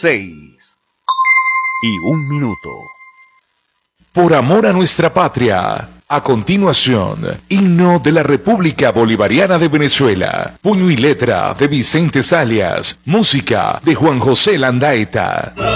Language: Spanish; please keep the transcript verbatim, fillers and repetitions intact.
seis y un minuto. Por amor a nuestra patria. A continuación, himno de la República Bolivariana de Venezuela. Puño y letra de Vicente Salias. Música de Juan José Landaeta.